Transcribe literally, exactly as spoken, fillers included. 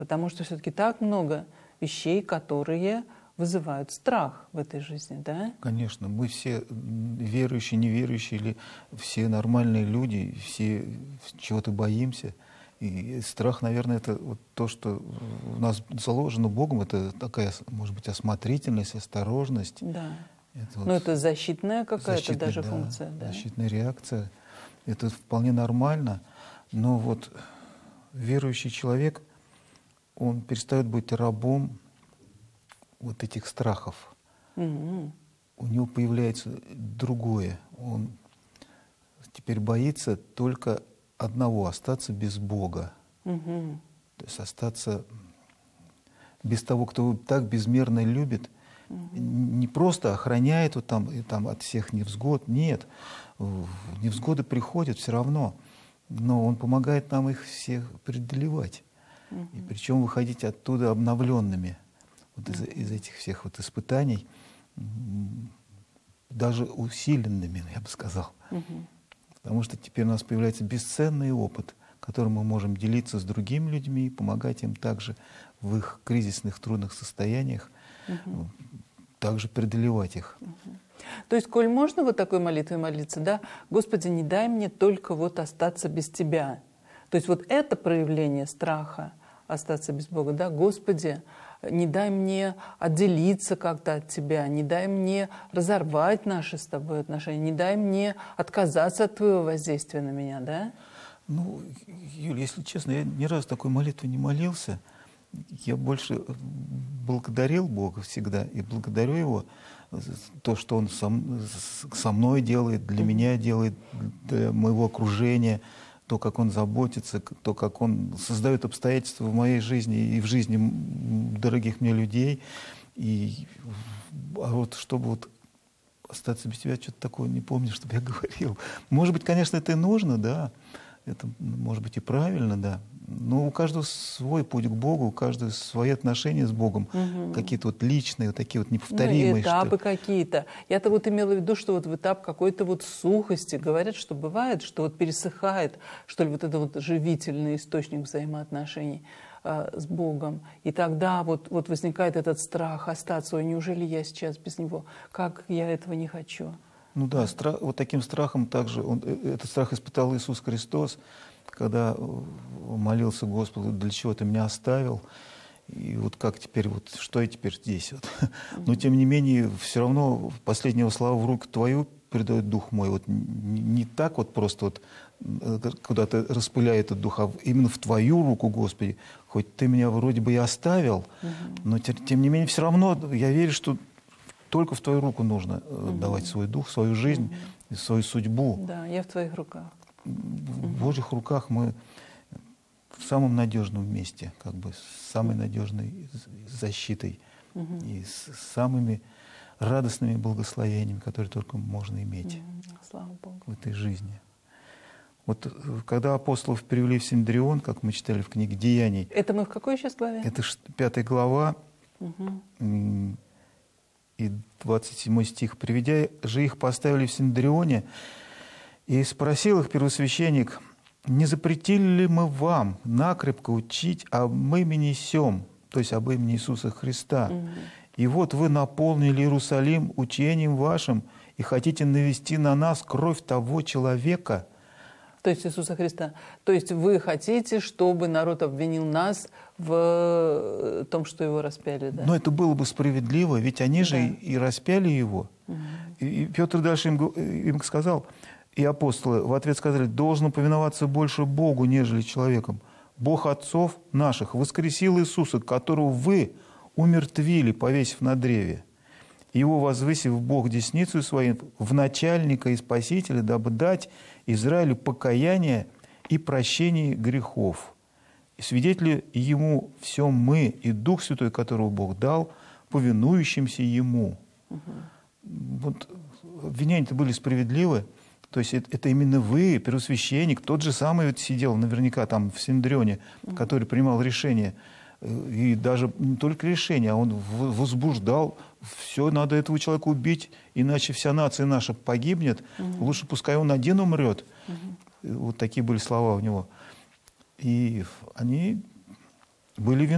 Потому что все-таки так много вещей, которые вызывают страх в этой жизни, да? Конечно, мы все верующие, неверующие, или все нормальные люди, все чего-то боимся. И страх, наверное, это вот то, что у нас заложено Богом, это такая, может быть, осмотрительность, осторожность. Да. Это Но вот это защитная какая-то защитная, даже да, функция, да? защитная реакция. Это вполне нормально. Но вот верующий человек, он перестает быть рабом вот этих страхов. Угу. У него появляется другое. Он теперь боится только одного — остаться без Бога. Угу. То есть остаться без того, кто его так безмерно любит, угу. не просто охраняет вот там, и там от всех невзгод. Нет, невзгоды приходят все равно, но он помогает нам их всех преодолевать. Угу. И причем выходить оттуда обновленными. Вот из, из этих всех вот испытаний, даже усиленными, я бы сказал. Угу. Потому что теперь у нас появляется бесценный опыт, которым мы можем делиться с другими людьми, помогать им также в их кризисных, трудных состояниях, угу. также преодолевать их. Угу. То есть, коль можно вот такой молитвой молиться, да, «Господи, не дай мне только вот остаться без Тебя». То есть вот это проявление страха, остаться без Бога, да, «Господи, не дай мне отделиться как-то от Тебя, не дай мне разорвать наши с Тобой отношения, не дай мне отказаться от Твоего воздействия на меня», да? Ну, Юль, если честно, я ни разу такой молитвы не молился. Я больше благодарил Бога всегда и благодарю Его за то, что Он со, со мной делает, для mm-hmm. меня делает, для моего окружения, то, как Он заботится, то, как Он создает обстоятельства в моей жизни и в жизни дорогих мне людей. И а вот чтобы вот остаться без Тебя, что-то такое не помню, чтобы я говорил. Может быть, конечно, это и нужно, да, это может быть и правильно, да. Но у каждого свой путь к Богу, у каждого свои отношения с Богом, угу. какие-то вот личные, вот такие вот неповторимые. Ну, этапы что... какие-то. Я-то вот имела в виду, что вот в этап какой-то вот сухости. Говорят, что бывает, что вот пересыхает, что ли, вот это вот живительный источник взаимоотношений э, с Богом. И тогда вот, вот возникает этот страх остаться. Ой, неужели я сейчас без Него? Как я этого не хочу? Ну да, страх, вот таким страхом также, он, этот страх испытал Иисус Христос, когда молился Господу: для чего Ты меня оставил? И вот как теперь, вот что я теперь здесь? Вот. Mm-hmm. Но тем не менее, все равно последнего слова в руку Твою передает Дух мой. Вот не, не так вот просто вот куда-то распыляет этот Дух, а именно в Твою руку, Господи. Хоть Ты меня вроде бы и оставил, mm-hmm. но тем, тем не менее все равно я верю, что только в Твою руку нужно угу. давать свой дух, свою жизнь, угу. свою судьбу. Да, я в Твоих руках. В угу. Божьих руках мы в самом надежном месте, как бы с самой надежной защитой угу. и с самыми радостными благословениями, которые только можно иметь угу. Слава Богу. в этой жизни. Вот когда апостолов перевели в Синедрион, как мы читали в книге «Деяний». Это мы в какой сейчас главе? Это пятая глава. Угу. И двадцать седьмой стих. «Приведя же их, поставили в Синедрионе, и спросил их первосвященник: не запретили ли мы вам накрепко учить об имени сем, то есть об имени Иисуса Христа? Угу. И вот вы наполнили Иерусалим учением вашим и хотите навести на нас кровь того человека». То есть Иисуса Христа. То есть вы хотите, чтобы народ обвинил нас в том, что его распяли, да? Но это было бы справедливо, ведь они да. же и распяли его. Угу. И Петр дальше им, им сказал, и апостолы в ответ сказали: должно повиноваться больше Богу, нежели человеком. Бог отцов наших воскресил Иисуса, которого вы умертвили, повесив на древе. Его возвысив Бог десницу свою в начальника и спасителя, дабы дать Израилю покаяние и прощение грехов. И свидетели Ему всем мы, и Дух Святой, которого Бог дал, повинующимся Ему. Угу. Вот обвинения-то были справедливы. То есть это, это именно вы, первосвященник, тот же самый вот сидел наверняка там в Синедрионе, угу. который принимал решение. И даже не только решение, а он возбуждал: все, надо этого человека убить, иначе вся нация наша погибнет. Угу. Лучше пускай он один умрет. Угу. Вот такие были слова у него. И они были виноваты.